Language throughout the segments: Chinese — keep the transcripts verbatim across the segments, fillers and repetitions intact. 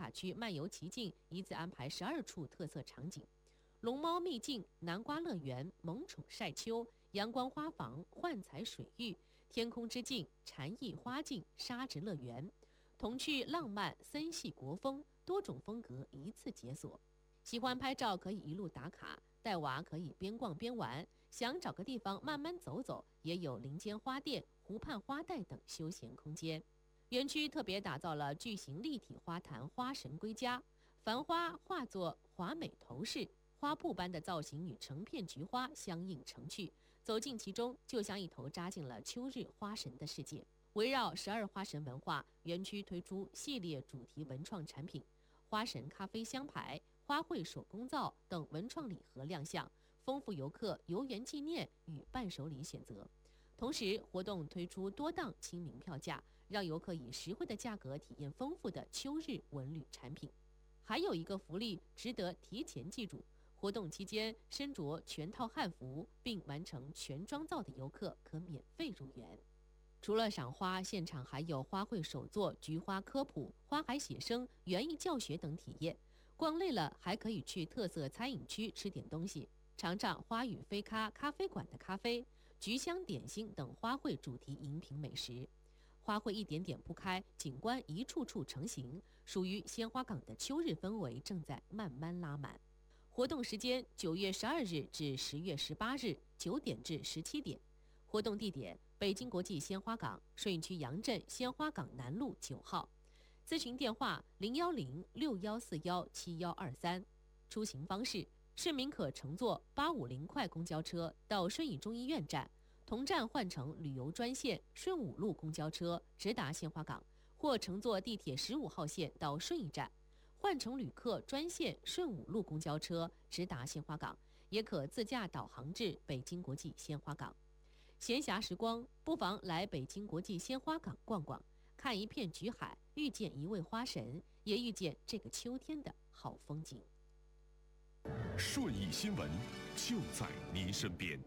区漫游奇境一次安排十二处特色场景，龙猫秘境、南瓜乐园、萌宠晒秋、阳光花房、幻彩水域、天空之境、禅意花境、沙质乐园，童趣浪漫，森系国风，多种风格一次解锁。喜欢拍照可以一路打卡，带娃可以边逛边玩，想找个地方慢慢走走，也有林间花店、湖畔花带等休闲空间。园区特别打造了巨型立体花坛花神归家，繁花化作华美头饰，花布般的造型与成片菊花相映成趣，走进其中就像一头扎进了秋日花神的世界。围绕十二花神文化，园区推出系列主题文创产品，花神咖啡香牌、花卉手工皂等文创礼盒亮相，丰富游客游园纪念与伴手礼选择。同时，活动推出多档亲民票价，让游客以实惠的价格体验丰富的秋日文旅产品。还有一个福利值得提前记住，活动期间身着全套汉服并完成全妆造的游客可免费入园。除了赏花，现场还有花卉手作、菊花科普、花海写生、园艺教学等体验。逛累了还可以去特色餐饮区吃点东西，尝尝花语飞咖咖啡馆的咖啡、菊香点心等花卉主题饮品美食。花卉一点点铺开，景观一处处成型，属于鲜花港的秋日氛围正在慢慢拉满。活动时间九月十二日至十月十八日，九点至十七点。活动地点：北京国际鲜花港，顺义区杨镇鲜花港南路九号。咨询电话：零幺零六幺四幺七幺二三。出行方式：市民可乘坐八五零快公交车到顺义中医院站，同站换乘旅游专线顺五路公交车直达鲜花港，或乘坐地铁十五号线到顺义站，换乘旅客专线顺五路公交车直达鲜花港，也可自驾导航至北京国际鲜花港。闲暇时光，不妨来北京国际鲜花港逛逛，看一片菊海，遇见一位花神，也遇见这个秋天的好风景。 顺义新闻就在您身边。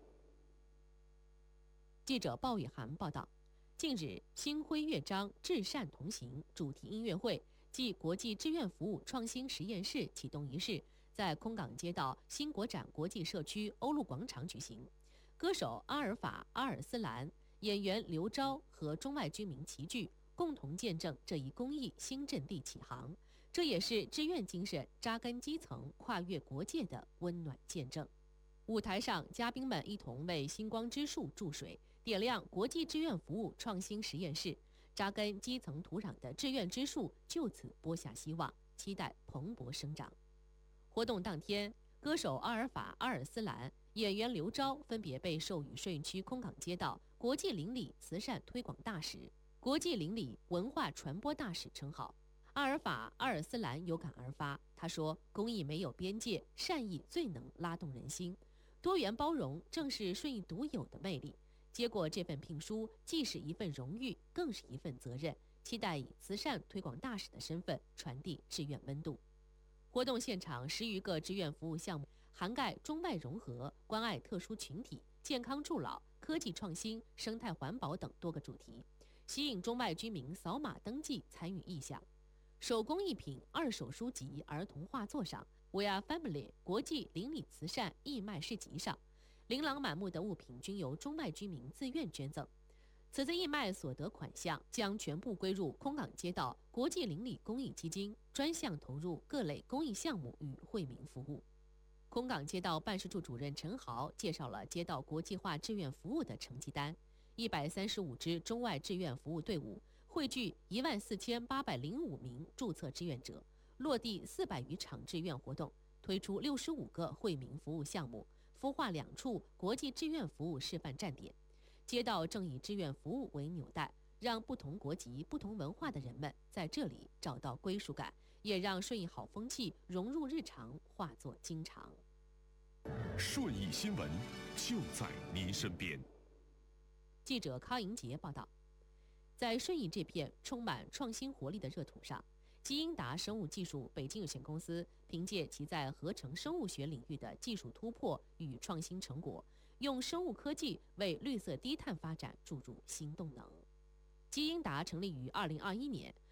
记者鲍雨涵报道，近日星辉乐章至善同行主题音乐会暨国际志愿服务创新实验室启动仪式在空港街道新国展国际社区欧陆广场举行。歌手阿尔法·阿尔斯兰、演员刘钊和中外居民齐聚，共同见证这一公益新阵地启航。这也是志愿精神扎根基层、跨越国界的温暖见证。舞台上，嘉宾们一同为星光之树注水，点亮国际志愿服务创新实验室扎根基层土壤的志愿之树就此播下希望，期待蓬勃生长。活动当天，歌手阿尔法·阿尔斯兰、演员刘钊分别被授予顺义区空港街道国际邻里慈善推广大使、国际邻里文化传播大使称号。阿尔法·阿尔斯兰有感而发，他说：“公益没有边界，善意最能拉动人心，多元包容正是顺义独有的魅力。”接过这份聘书，既是一份荣誉，更是一份责任，期待以慈善推广大使的身份传递志愿温度。活动现场十余个志愿服务项目，涵盖中外融合、关爱特殊群体、健康助老、科技创新、生态环保等多个主题，吸引中外居民扫码登记参与意向。手工艺品、二手书籍、儿童画作上 We Are Family 国际邻里慈善义卖市集上，琳琅满目的物品均由中外居民自愿捐赠。此次义卖所得款项将全部归入空港街道国际邻里公益基金，专项投入各类公益项目与惠民服务。空港街道办事处主任陈豪介绍了街道国际化志愿服务的成绩单：一百三十五支中外志愿服务队伍，汇聚一万四千八百零五名注册志愿者，落地四百余场志愿活动，推出六十五个惠民服务项目，孵化两处国际志愿服务示范站点。街道正以志愿服务为纽带，让不同国籍、不同文化的人们在这里找到归属感，也让顺义好风气融入日常，化作经常。 顺义新闻就在您身边。 记者康莹杰报道，在顺义这片充满创新活力的热土上，基因达生物技术北京有限公司凭借其在合成生物学领域的技术突破与创新成果，用生物科技为绿色低碳发展注入新动能。基因达成立于二零二一年，